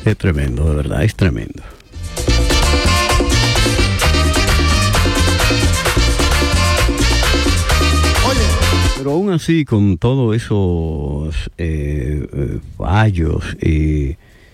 Es tremendo, de verdad, es tremendo. Pero aún así, con todos esos fallos y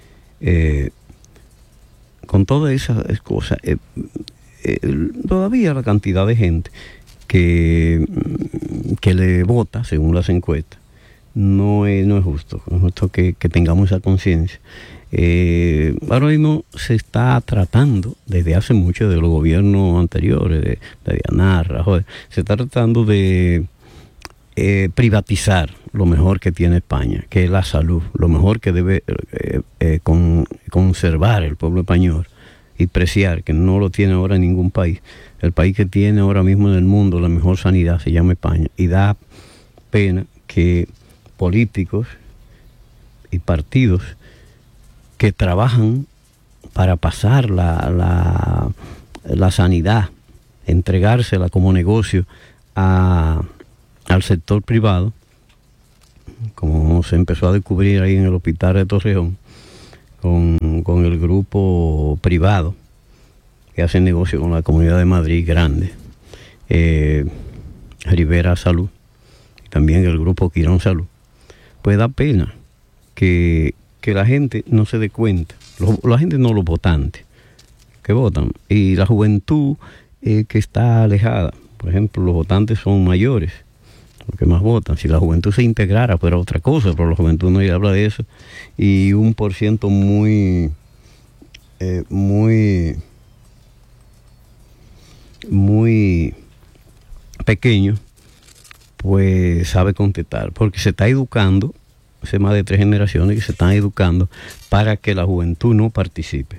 con todas esas cosas, todavía la cantidad de gente que le vota según las encuestas no es justo. No es justo que tengamos esa conciencia. Ahora mismo se está tratando, desde hace mucho, de los gobiernos anteriores, de Diana, Rajoy, se está tratando de privatizar lo mejor que tiene España, que es la salud, lo mejor que debe conservar el pueblo español y preciar, que no lo tiene ahora ningún país. El país que tiene ahora mismo en el mundo la mejor sanidad se llama España, y da pena que políticos y partidos que trabajan para pasar la sanidad, entregársela como negocio al sector privado, como se empezó a descubrir ahí en el hospital de Torreón, con el grupo privado que hace negocio con la Comunidad de Madrid grande, Rivera Salud, y también el grupo Quirón Salud. Pues da pena que la gente no se dé cuenta, la gente no, los votantes que votan, y la juventud que está alejada. Por ejemplo, los votantes son mayores, los que más votan. Si la juventud se integrara fuera otra cosa, pero la juventud no habla de eso, y un por ciento muy pequeño, pues sabe contestar, porque se está educando, hace más de 3 generaciones que se están educando para que la juventud no participe.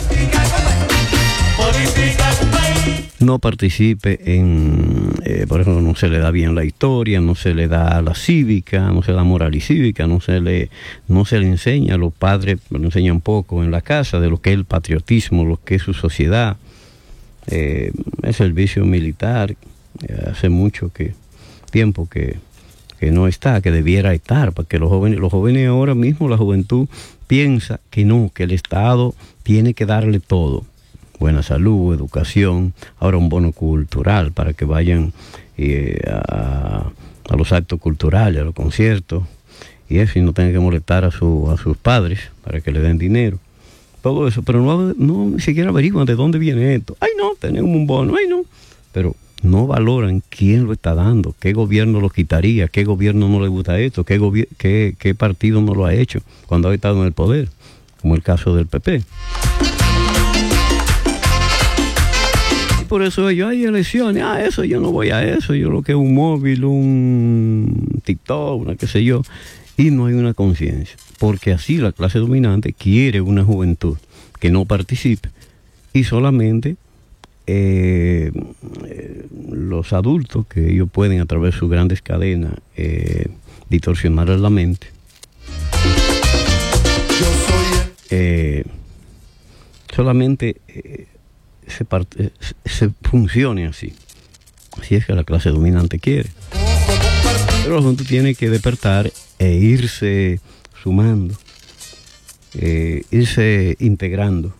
No participe por ejemplo, no se le da bien la historia, no se le da la cívica, no se da moral y cívica, no se le enseña, los padres lo enseñan poco en la casa de lo que es el patriotismo, lo que es su sociedad, el servicio militar, hace mucho tiempo que no está, que debiera estar, porque los jóvenes ahora mismo, la juventud piensa que no, que el Estado tiene que darle todo. Buena salud, educación, ahora un bono cultural para que vayan a los actos culturales, a los conciertos, y eso, y no tengan que molestar a sus padres para que le den dinero. Todo eso, pero no ni siquiera averiguan de dónde viene esto. Ay, no, tenemos un bono, ay, no. Pero no valoran quién lo está dando, qué gobierno lo quitaría, qué gobierno no le gusta esto, qué partido no lo ha hecho cuando ha estado en el poder, como el caso del PP. Por eso ellos, hay elecciones, eso yo no voy a eso, yo lo que es un móvil, un TikTok, una qué sé yo, y no hay una conciencia, porque así la clase dominante quiere una juventud que no participe, y solamente los adultos, que ellos pueden a través de sus grandes cadenas distorsionar la mente, solamente se funcione así. Así es que la clase dominante quiere. Pero la gente tiene que despertar e irse sumando, irse integrando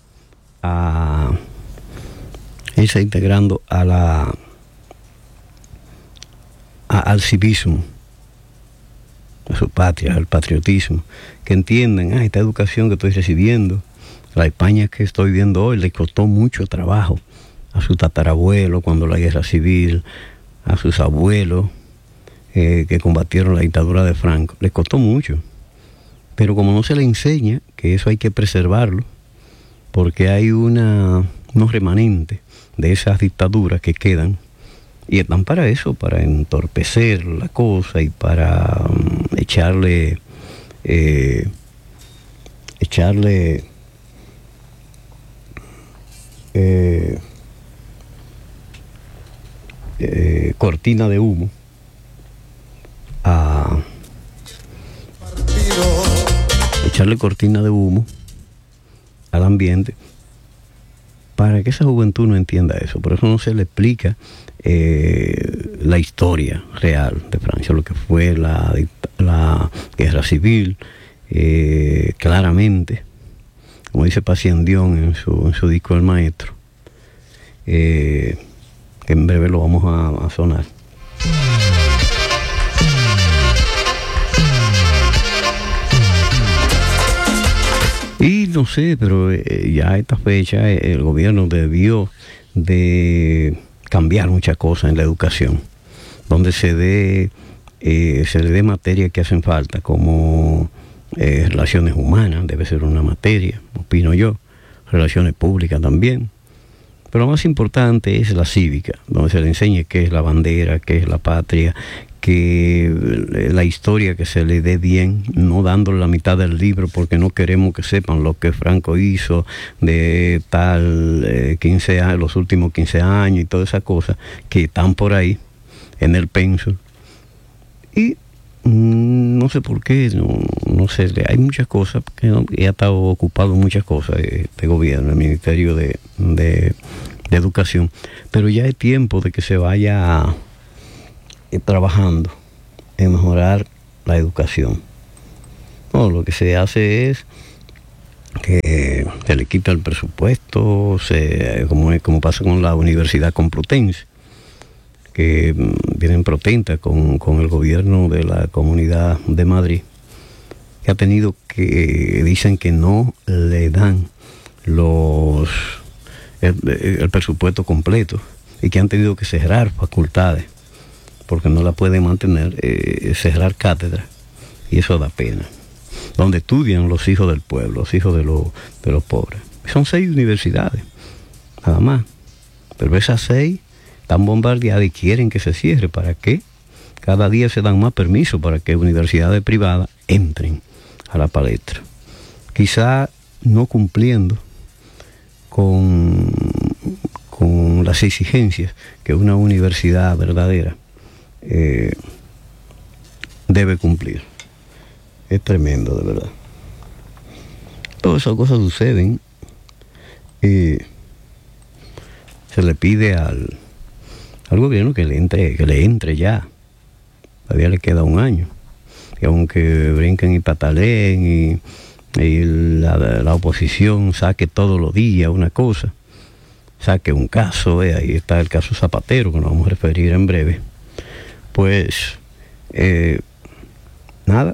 al civismo, a su patria, al patriotismo, que entiendan, esta educación que estoy recibiendo, la España que estoy viendo hoy, le costó mucho trabajo a su tatarabuelo cuando la guerra civil, a sus abuelos que combatieron la dictadura de Franco, les costó mucho. Pero como no se le enseña que eso hay que preservarlo, porque hay unos remanentes de esas dictaduras que quedan, y están para eso, para entorpecer la cosa y para echarle cortina de humo al ambiente, para que esa juventud no entienda eso. Por eso no se le explica la historia real de Francia, lo que fue la guerra civil, claramente, como dice Paciendión en su disco El Maestro, que en breve lo vamos a sonar. Y no sé, pero ya a esta fecha el gobierno debió de cambiar muchas cosas en la educación, donde se le dé materia que hacen falta, como relaciones humanas, debe ser una materia, opino yo, relaciones públicas también. Pero lo más importante es la cívica, donde se le enseñe qué es la bandera, qué es la patria, que la historia que se le dé bien, no dándole la mitad del libro porque no queremos que sepan lo que Franco hizo de tal 15 años, los últimos 15 años y todas esas cosas que están por ahí en el pénsul. Y no sé por qué, no sé, hay muchas cosas, que he estado ocupado en muchas cosas de gobierno, el Ministerio de Educación, pero ya es tiempo de que se vaya trabajando en mejorar la educación. No, lo que se hace es que se le quita el presupuesto, como pasa con la Universidad Complutense, que vienen protesta con el gobierno de la Comunidad de Madrid, que ha tenido que, dicen que no le dan el presupuesto completo y que han tenido que cerrar facultades porque no la pueden mantener, cerrar cátedras, y eso da pena. Donde estudian los hijos del pueblo, los hijos de los pobres. Son 6 universidades, nada más. Pero esas 6 están bombardeadas y quieren que se cierre. ¿Para qué? Cada día se dan más permisos para que universidades privadas entren a la palestra. Quizá no cumpliendo con las exigencias que una universidad verdadera debe cumplir. Es tremendo, de verdad. Todas esas cosas suceden y se le pide al gobierno que le entre ya. Todavía le queda un año. Y aunque brinquen y pataleen y la oposición saque todos los días una cosa, saque un caso, ahí está el caso Zapatero, que nos vamos a referir en breve. Pues nada,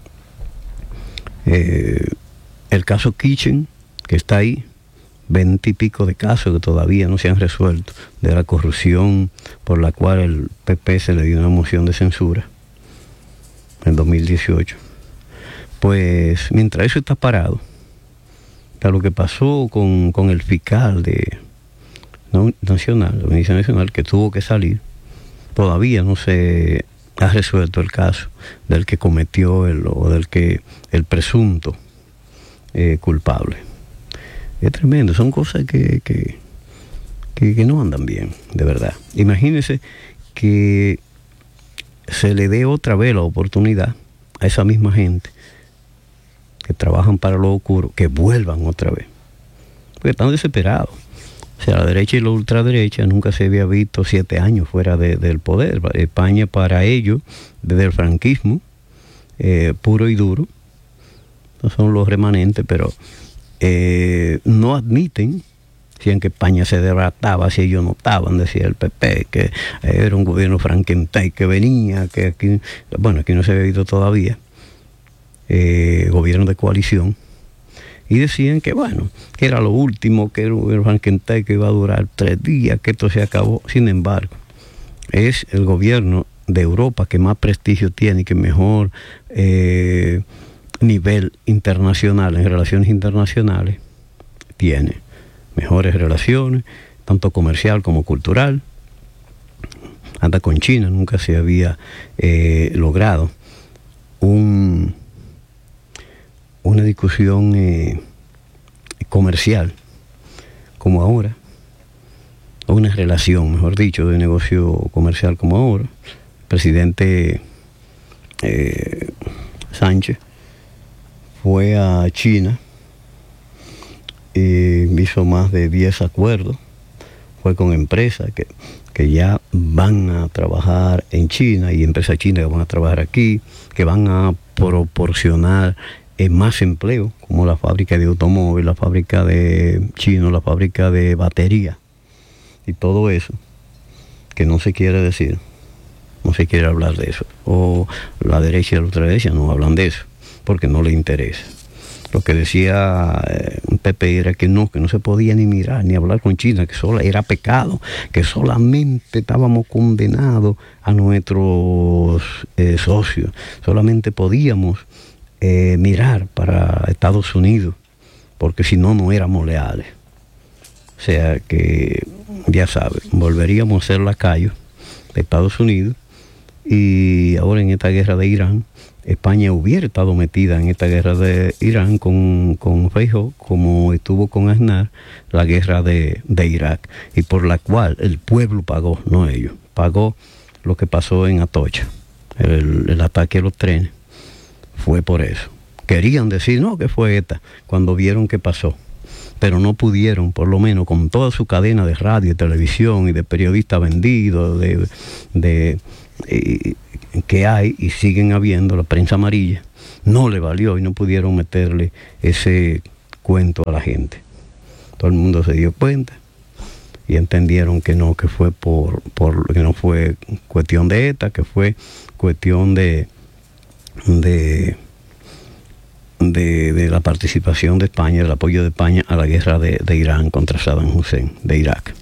el caso Kitchen, que está ahí, 20 y pico de casos que todavía no se han resuelto, de la corrupción por la cual el PP se le dio una moción de censura en 2018. Pues mientras eso está parado, está lo que pasó con el fiscal nacional, la Audiencia Nacional, que tuvo que salir. Todavía no se ha resuelto el caso del que cometió el presunto culpable. Es tremendo, son cosas que no andan bien, de verdad. Imagínense que se le dé otra vez la oportunidad a esa misma gente que trabajan para lo oscuro, que vuelvan otra vez, porque están desesperados. O sea, la derecha y la ultraderecha nunca se había visto 7 años fuera del poder. España, para ellos, desde el franquismo, puro y duro, no son los remanentes, pero no admiten, decían que España se desbarataba si ellos no estaban, decía el PP, que era un gobierno Frankenstein que venía, que aquí, bueno, aquí no se había visto todavía, gobierno de coalición. Y decían que bueno, que era lo último, que era un Frankenstein que iba a durar 3 días, que esto se acabó. Sin embargo, es el gobierno de Europa que más prestigio tiene y que mejor nivel internacional, en relaciones internacionales, tiene. Mejores relaciones, tanto comercial como cultural. Anda con China, nunca se había logrado una discusión comercial como ahora, o una relación, mejor dicho, de negocio comercial como ahora. El presidente Sánchez fue a China y hizo más de 10 acuerdos, fue con empresas que ya van a trabajar en China y empresas chinas que van a trabajar aquí, que van a proporcionar más empleo, como la fábrica de automóvil, la fábrica de chino, la fábrica de batería y todo eso, que no se quiere decir, no se quiere hablar de eso, o la derecha y la ultraderecha no hablan de eso, porque no le interesa. Lo que decía Pepe era que no se podía ni mirar, ni hablar con China, que solo era pecado, que solamente estábamos condenados a nuestros socios, solamente podíamos mirar para Estados Unidos, porque si no, no éramos leales. O sea que, ya saben, volveríamos a ser lacayos de Estados Unidos, y ahora en esta guerra de Irán, España hubiera estado metida en esta guerra de Irán con Feijóo, como estuvo con Aznar, la guerra de Irak, y por la cual el pueblo pagó, no ellos, pagó lo que pasó en Atocha, el ataque a los trenes, fue por eso. Querían decir, no, que fue ETA, cuando vieron que pasó, pero no pudieron, por lo menos con toda su cadena de radio y televisión y de periodistas vendidos, que hay y siguen habiendo, la prensa amarilla, no le valió y no pudieron meterle ese cuento a la gente. Todo el mundo se dio cuenta y entendieron que no, que fue que no fue cuestión de ETA, que fue cuestión de la participación de España, del apoyo de España a la guerra de Irán contra Saddam Hussein, de Irak.